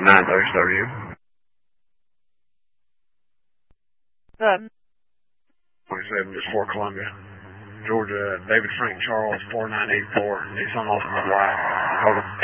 930. Good. 27 is Fort Columbia. Georgia, David Frank Charles, 4984, Nissan Ultimate White, Dakota.